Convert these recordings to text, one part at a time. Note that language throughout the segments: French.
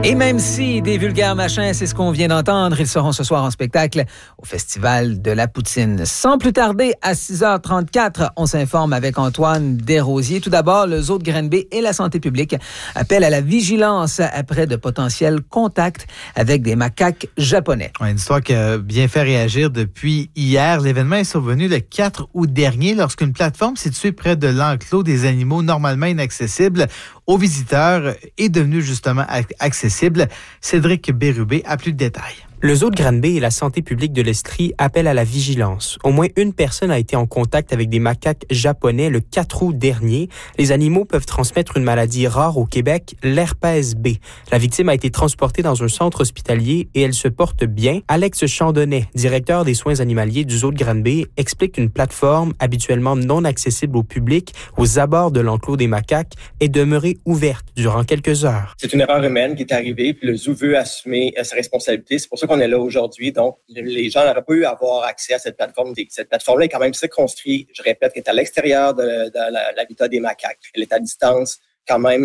Et même si des vulgaires machins, c'est ce qu'on vient d'entendre, ils seront ce soir en spectacle au Festival de la Poutine. Sans plus tarder, à 6h34, on s'informe avec Antoine Desrosiers. Tout d'abord, le Zoo de Granby et la santé publique appellent à la vigilance après de potentiels contacts avec des macaques japonais. Une histoire qui a bien fait réagir depuis hier. L'événement est survenu le 4 août dernier lorsqu'une plateforme située près de l'enclos des animaux normalement inaccessibles aux visiteurs est devenue justement accessible. Cédric Bérubé a plus de détails. Le Zoo de Granby et la santé publique de l'Estrie appellent à la vigilance. Au moins une personne a été en contact avec des macaques japonais le 4 août dernier. Les animaux peuvent transmettre une maladie rare au Québec, l'herpès B. La victime a été transportée dans un centre hospitalier et elle se porte bien. Alex Chandonnet, directeur des soins animaliers du Zoo de Granby, explique qu'une plateforme habituellement non accessible au public aux abords de l'enclos des macaques est demeurée ouverte durant quelques heures. C'est une erreur humaine qui est arrivée, puis le zoo veut assumer sa responsabilité. C'est pour ça qu'on est là aujourd'hui. Donc, les gens n'auraient pas eu à avoir accès à cette plateforme. Cette plateforme-là est quand même circonscrite, je répète, qui est à l'extérieur de l'habitat des macaques. Elle est à distance quand même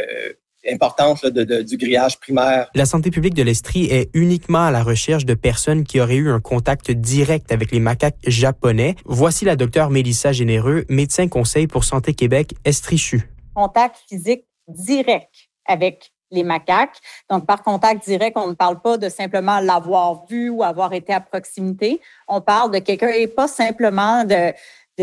importante du grillage primaire. La santé publique de l'Estrie est uniquement à la recherche de personnes qui auraient eu un contact direct avec les macaques japonais. Voici la docteure Mélissa Généreux, médecin conseil pour Santé Québec, Estrie-CHU. Contact physique direct avec les macaques. Donc, par contact direct, on ne parle pas de simplement l'avoir vu ou avoir été à proximité. On parle de quelqu'un et pas simplement de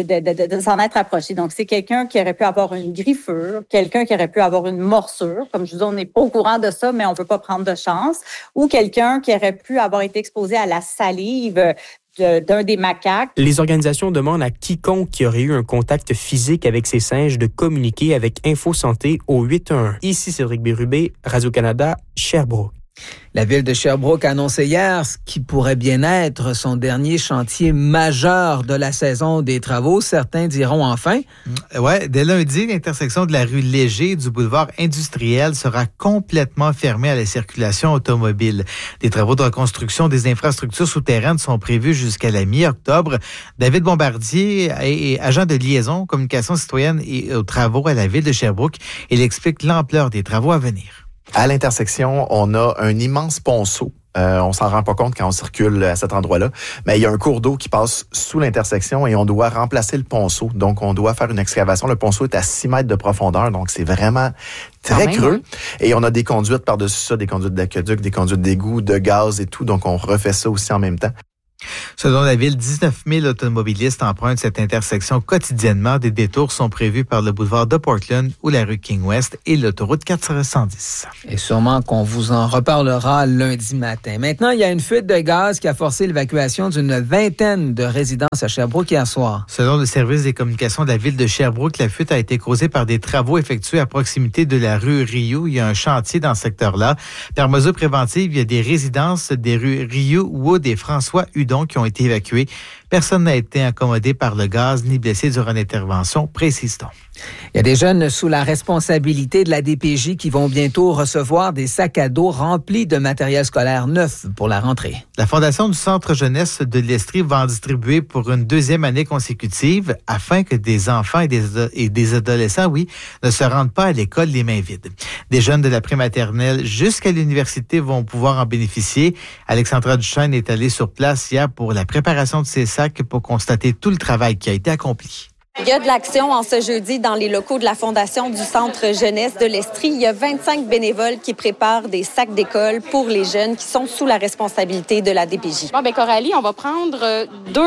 s'en être approché. Donc, c'est quelqu'un qui aurait pu avoir une griffure, quelqu'un qui aurait pu avoir une morsure. Comme je vous dis, on n'est pas au courant de ça, mais on ne peut pas prendre de chance. Ou quelqu'un qui aurait pu avoir été exposé à la salive d'un des macaques. Les organisations demandent à quiconque qui aurait eu un contact physique avec ces singes de communiquer avec Info Santé au 811. Ici Cédric Bérubé, Radio-Canada, Sherbrooke. La ville de Sherbrooke a annoncé hier ce qui pourrait bien être son dernier chantier majeur de la saison des travaux. Certains diront enfin. Ouais, dès lundi, l'intersection de la rue Léger et du boulevard industriel sera complètement fermée à la circulation automobile. Des travaux de reconstruction des infrastructures souterraines sont prévus jusqu'à la mi-octobre. David Bombardier est agent de liaison, communication citoyenne et aux travaux à la ville de Sherbrooke. Il explique l'ampleur des travaux à venir. À l'intersection, on a un immense ponceau. On s'en rend pas compte quand on circule à cet endroit-là, mais il y a un cours d'eau qui passe sous l'intersection et on doit remplacer le ponceau. Donc, on doit faire une excavation. Le ponceau est à 6 mètres de profondeur, donc c'est vraiment très creux. Et on a des conduites par-dessus ça, des conduites d'aqueduc, des conduites d'égout, de gaz et tout. Donc, on refait ça aussi en même temps. Selon la ville, 19 000 automobilistes empruntent cette intersection quotidiennement. Des détours sont prévus par le boulevard de Portland ou la rue King West et l'autoroute 410. Et sûrement qu'on vous en reparlera lundi matin. Maintenant, il y a une fuite de gaz qui a forcé l'évacuation d'une vingtaine de résidences à Sherbrooke hier soir. Selon le service des communications de la ville de Sherbrooke, la fuite a été causée par des travaux effectués à proximité de la rue Rio. Il y a un chantier dans ce secteur-là. Par mesure préventive, il y a des résidences des rues Rio, Wood et François Hudon qui ont été évacués. Personne n'a été incommodé par le gaz ni blessé durant l'intervention, précise-t-on. Il y a des jeunes sous la responsabilité de la DPJ qui vont bientôt recevoir des sacs à dos remplis de matériel scolaire neuf pour la rentrée. La Fondation du Centre jeunesse de l'Estrie va en distribuer pour une deuxième année consécutive afin que des enfants et des adolescents, ne se rendent pas à l'école les mains vides. Des jeunes de la prématernelle jusqu'à l'université vont pouvoir en bénéficier. Alexandra Duchesne est allée sur place hier pour la préparation de ces sacs pour constater tout le travail qui a été accompli. Il y a de l'action en ce jeudi dans les locaux de la Fondation du Centre jeunesse de l'Estrie. Il y a 25 bénévoles qui préparent des sacs d'école pour les jeunes qui sont sous la responsabilité de la DPJ. Bon, Coralie, on va prendre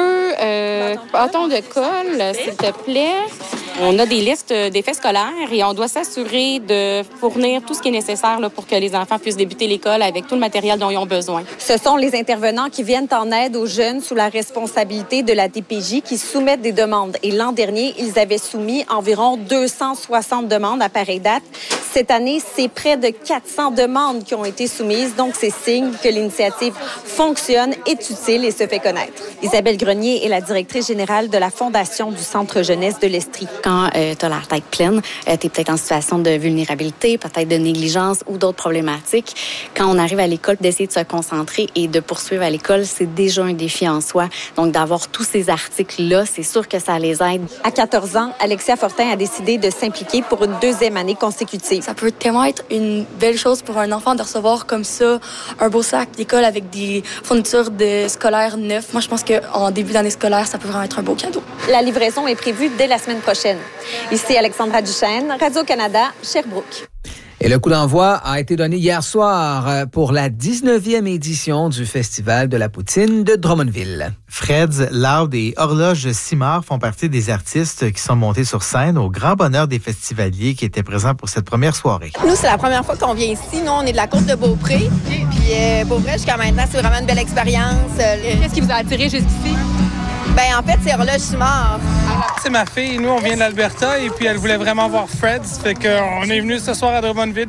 2 bâtons de colle, s'il te plaît. On a des listes d'effets scolaires et on doit s'assurer de fournir tout ce qui est nécessaire là, pour que les enfants puissent débuter l'école avec tout le matériel dont ils ont besoin. Ce sont les intervenants qui viennent en aide aux jeunes sous la responsabilité de la DPJ qui soumettent des demandes. Et l'an dernier, ils avaient soumis environ 260 demandes à pareille date. Cette année, c'est près de 400 demandes qui ont été soumises. Donc, c'est signe que l'initiative fonctionne, est utile et se fait connaître. Isabelle Grenier est la directrice générale de la Fondation du Centre jeunesse de l'Estrie. quand tu as la tête pleine, tu es peut-être en situation de vulnérabilité, peut-être de négligence ou d'autres problématiques. Quand on arrive à l'école, d'essayer de se concentrer et de poursuivre à l'école, c'est déjà un défi en soi. Donc, d'avoir tous ces articles-là, c'est sûr que ça les aide. À 14 ans, Alexia Fortin a décidé de s'impliquer pour une 2e année consécutive. Ça peut tellement être une belle chose pour un enfant de recevoir comme ça un beau sac d'école avec des fournitures scolaires neuves. Moi, je pense qu'en début d'année scolaire, ça peut vraiment être un beau cadeau. La livraison est prévue dès la semaine prochaine. Ici Alexandra Duchesne, Radio-Canada, Sherbrooke. Et le coup d'envoi a été donné hier soir pour la 19e édition du Festival de la poutine de Drummondville. Freds, Loud et Horloge Simard font partie des artistes qui sont montés sur scène au grand bonheur des festivaliers qui étaient présents pour cette première soirée. Nous, c'est la première fois qu'on vient ici. Nous, on est de la côte de Beaupré. Puis, pour vrai, jusqu'à maintenant, c'est vraiment une belle expérience. Qu'est-ce qui vous a attiré jusqu'ici? Ben, en fait, c'est Horloge Simard. C'est ma fille. Nous, on vient de l'Alberta et puis elle voulait vraiment voir Freds. Fait qu'on est venu ce soir à Drummondville.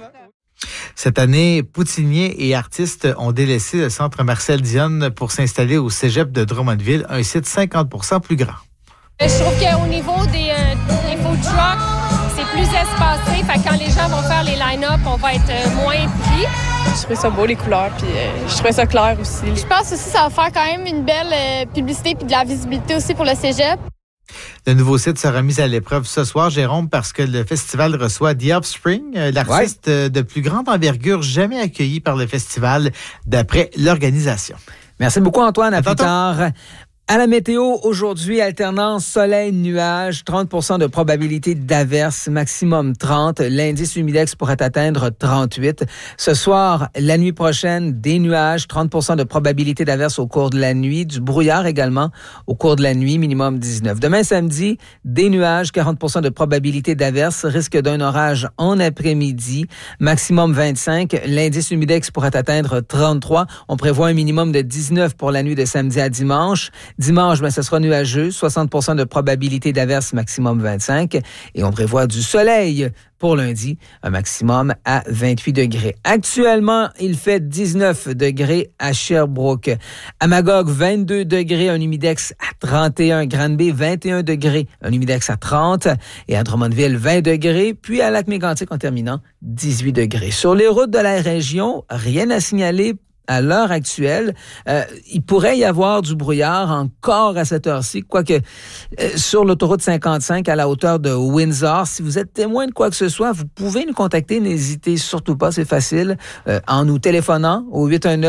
Cette année, poutiniers et artistes ont délaissé le centre Marcel Dionne pour s'installer au cégep de Drummondville, un site 50% plus grand. Je trouve qu'au niveau des food trucks, c'est plus espacé. Fait que quand les gens vont faire les line-up, on va être moins pris. Je trouvais ça beau, les couleurs, puis je trouvais ça clair aussi. Je pense aussi que ça va faire quand même une belle publicité puis de la visibilité aussi pour le cégep. Le nouveau site sera mis à l'épreuve ce soir, Jérôme, parce que le festival reçoit The Offspring, l'artiste de plus grande envergure jamais accueilli par le festival, d'après l'organisation. Merci beaucoup, Antoine. À plus tard. À la météo, aujourd'hui, alternance soleil-nuage, 30% de probabilité d'averse, maximum 30. L'indice humidex pourrait atteindre 38. Ce soir, la nuit prochaine, des nuages, 30% de probabilité d'averse au cours de la nuit, du brouillard également au cours de la nuit, minimum 19. Demain samedi, des nuages, 40% de probabilité d'averse, risque d'un orage en après-midi, maximum 25. L'indice humidex pourrait atteindre 33. On prévoit un minimum de 19 pour la nuit de samedi à dimanche. Dimanche, ce sera nuageux, 60% de probabilité d'averse, maximum 25. Et on prévoit du soleil pour lundi, un maximum à 28 degrés. Actuellement, il fait 19 degrés à Sherbrooke. À Magog, 22 degrés, un humidex à 31. Granby, 21 degrés, un humidex à 30. Et à Drummondville, 20 degrés. Puis à Lac-Mégantic, en terminant, 18 degrés. Sur les routes de la région, rien à signaler à l'heure actuelle. Il pourrait y avoir du brouillard encore à cette heure-ci, quoique sur l'autoroute 55 à la hauteur de Windsor, si vous êtes témoin de quoi que ce soit, vous pouvez nous contacter, n'hésitez surtout pas, c'est facile, en nous téléphonant au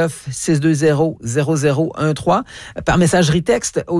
819-620-0013, par messagerie texte au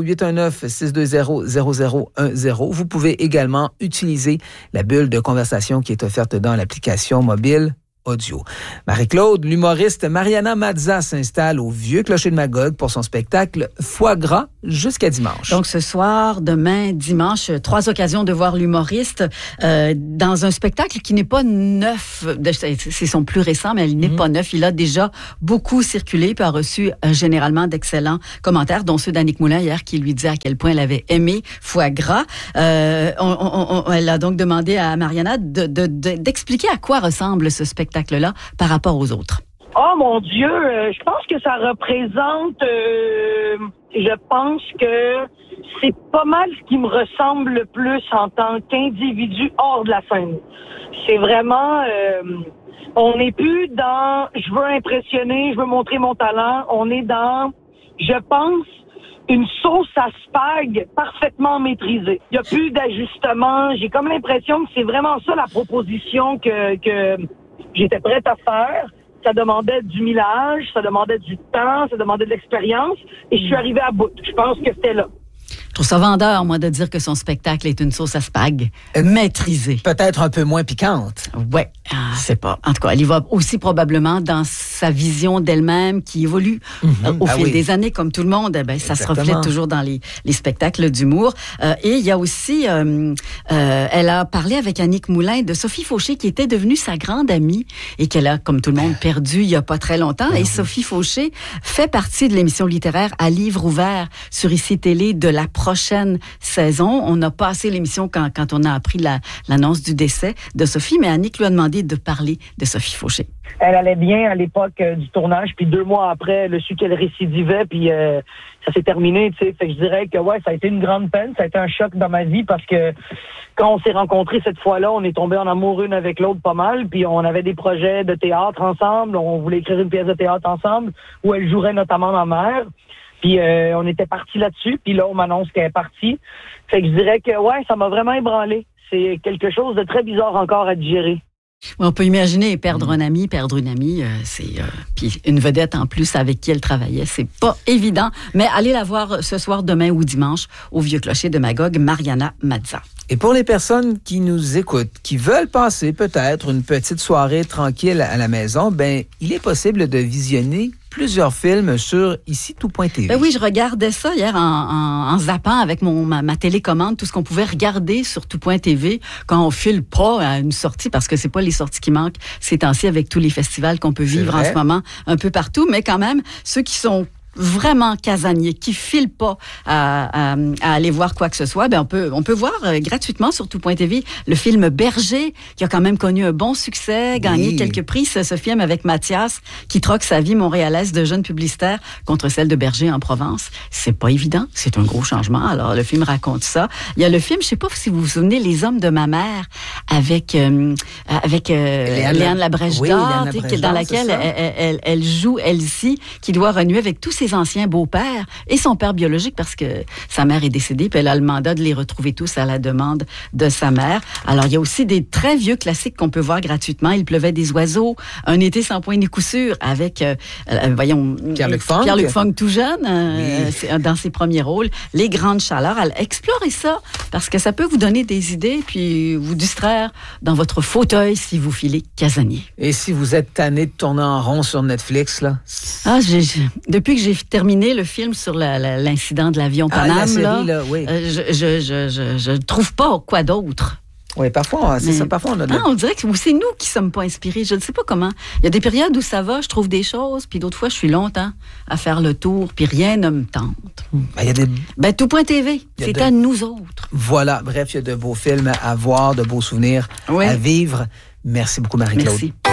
819-620-0010. Vous pouvez également utiliser la bulle de conversation qui est offerte dans l'application mobile audio. Marie-Claude, l'humoriste Mariana Mazza s'installe au Vieux Clocher de Magog pour son spectacle Foie gras jusqu'à dimanche. Donc ce soir, demain, dimanche, 3 occasions de voir l'humoriste dans un spectacle qui n'est pas neuf. C'est son plus récent, mais il n'est pas neuf. Il a déjà beaucoup circulé puis a reçu généralement d'excellents commentaires, dont ceux d'Annick Moulin hier qui lui disait à quel point elle avait aimé Foie gras. Elle a donc demandé à Mariana d'expliquer à quoi ressemble ce spectacle là par rapport aux autres. Oh mon Dieu, je pense que ça représente, je pense que c'est pas mal ce qui me ressemble le plus en tant qu'individu hors de la scène. C'est vraiment, on n'est plus dans je veux impressionner, je veux montrer mon talent, on est dans, je pense, une sauce à spag parfaitement maîtrisée. Il n'y a plus d'ajustement. J'ai comme l'impression que c'est vraiment ça la proposition que j'étais prête à faire. Ça demandait du millage, ça demandait du temps, ça demandait de l'expérience. Et je suis arrivée à bout. Je pense que c'était là. Je trouve ça vendeur, moi, de dire que son spectacle est une sauce à spag maîtrisée. Peut-être un peu moins piquante. Ouais, je sais pas. En tout cas, elle y va aussi probablement dans sa vision d'elle-même qui évolue au fil des années, comme tout le monde. Ça se reflète toujours dans les spectacles d'humour. Et il y a aussi, elle a parlé avec Annick Moulin de Sophie Fauché, qui était devenue sa grande amie et qu'elle a, comme tout le monde, perdu il y a pas très longtemps. Et Sophie Fauché fait partie de l'émission littéraire À livre ouvert sur ICI Télé de la prochaine saison. On a passé l'émission quand on a appris l'annonce du décès de Sophie, mais Annick lui a demandé de parler de Sophie Fauché. Elle allait bien à l'époque du tournage, puis 2 mois après, elle a su qu'elle récidivait, puis ça s'est terminé, tu sais. Fait que je dirais que ça a été une grande peine, ça a été un choc dans ma vie parce que quand on s'est rencontrés cette fois-là, on est tombés en amour une avec l'autre pas mal, puis on avait des projets de théâtre ensemble, on voulait écrire une pièce de théâtre ensemble où elle jouerait notamment ma mère. Puis on était partis là-dessus, puis là on m'annonce qu'elle est partie. Fait que je dirais que ça m'a vraiment ébranlé. C'est quelque chose de très bizarre encore à digérer. On peut imaginer perdre un ami, puis une vedette en plus avec qui elle travaillait, c'est pas évident. Mais allez la voir ce soir, demain ou dimanche au Vieux Clocher de Magog, Mariana Mazza. Et pour les personnes qui nous écoutent, qui veulent passer peut-être une petite soirée tranquille à la maison, il est possible de visionner plusieurs films sur ici tout.tv. Oui, je regardais ça hier en zappant avec ma télécommande, tout ce qu'on pouvait regarder sur tout.tv quand on file pas à une sortie, parce que c'est pas les sorties qui manquent ces temps-ci avec tous les festivals qu'on peut vivre en ce moment un peu partout, mais quand même, ceux qui sont vraiment casaniers, qui filent pas à aller voir quoi que ce soit, on peut voir gratuitement sur tout.tv le film Berger, qui a quand même connu un bon succès, gagné quelques prix, ce film avec Mathias, qui troque sa vie montréalaise de jeune publicitaire contre celle de Berger en Provence. C'est pas évident, c'est un gros changement. Alors, le film raconte ça. Il y a le film, je sais pas si vous vous souvenez, Les Hommes de ma mère, avec Léane Labrèche-Dard, dans laquelle elle joue Elsie, qui doit renouer avec tous ses anciens beaux-pères et son père biologique parce que sa mère est décédée, puis elle a le mandat de les retrouver tous à la demande de sa mère. Alors, il y a aussi des très vieux classiques qu'on peut voir gratuitement. Il pleuvait des oiseaux, Un été sans point ni coup sûr, avec, Pierre-Luc Funk tout jeune, dans ses premiers rôles. Les grandes chaleurs. Explorez ça, parce que ça peut vous donner des idées, puis vous distraire dans votre fauteuil si vous filez casanier. Et si vous êtes tanné de tourner en rond sur Netflix, là? Depuis que j'ai terminé le film sur l'incident de l'avion Paname, la série, je trouve pas quoi d'autre. Oui, parfois, c'est ça. Parfois, on dirait que c'est nous qui sommes pas inspirés. Je ne sais pas comment. Il y a des périodes où ça va, je trouve des choses, puis d'autres fois, je suis longtemps à faire le tour, puis rien ne me tente. Il y a des... tout.tv, c'est à nous autres. Voilà. Bref, il y a de beaux films à voir, de beaux souvenirs à vivre. Merci beaucoup, Marie-Claude. Merci.